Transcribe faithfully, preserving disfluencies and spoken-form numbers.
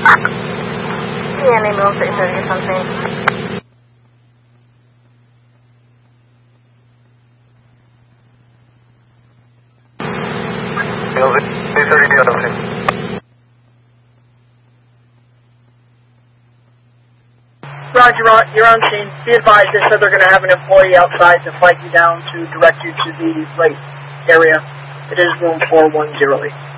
Yeah, ambulance eight thirty or something. eight thirty, be on the scene. Roger, you're on scene. Be advised, they said they're going to have an employee outside to flag you down to direct you to the right area. It is room four one zero eight.